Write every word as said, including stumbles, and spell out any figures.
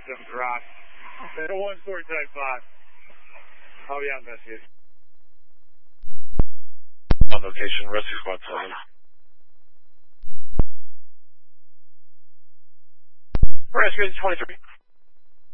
jumped the rock. one four type five. I'll be out investigating. On location, rescue squad seven. Rescue twenty-three.